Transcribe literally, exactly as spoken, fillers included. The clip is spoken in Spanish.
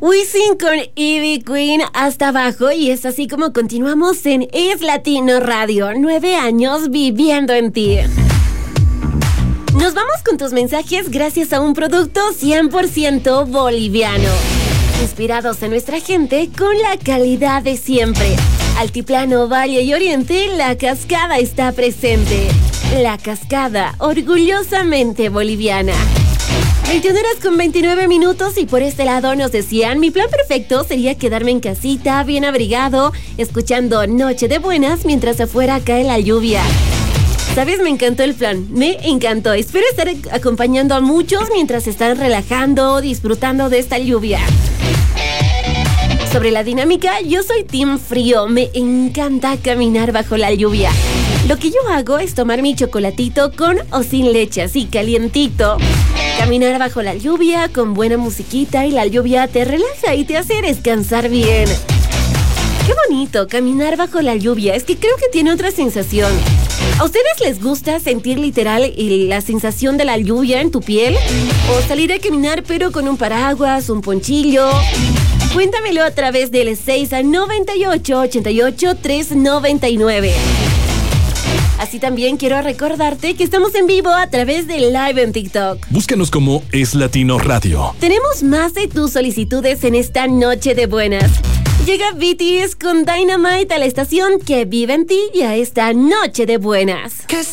Wisin con Ivy Queen hasta abajo, y es así como continuamos en Es Latino Radio, nueve años viviendo en ti. Nos vamos con tus mensajes gracias a un producto cien por ciento boliviano, inspirados en nuestra gente con la calidad de siempre. Altiplano, Valle y Oriente, La Cascada está presente. La Cascada, orgullosamente boliviana. veintiuna horas con veintinueve minutos, y por este lado nos decían: mi plan perfecto sería quedarme en casita, bien abrigado, escuchando Noche de Buenas mientras afuera cae la lluvia. ¿Sabes? Me encantó el plan, me encantó. Espero estar acompañando a muchos mientras están relajando, disfrutando de esta lluvia. Sobre la dinámica, yo soy team frío, me encanta caminar bajo la lluvia. Lo que yo hago es tomar mi chocolatito con o sin leche, así calientito. Caminar bajo la lluvia con buena musiquita, y la lluvia te relaja y te hace descansar bien. Qué bonito caminar bajo la lluvia, es que creo que tiene otra sensación. ¿A ustedes les gusta sentir literal la sensación de la lluvia en tu piel? ¿O salir a caminar pero con un paraguas, un ponchillo? Cuéntamelo a través del seis noventa y ocho, ochenta y ocho, trescientos noventa y nueve. Así también quiero recordarte que estamos en vivo a través de Live en TikTok. Búscanos como Es Latino Radio. Tenemos más de tus solicitudes en esta noche de buenas. Llega B T S con Dynamite a la estación que vive en ti y a esta noche de buenas.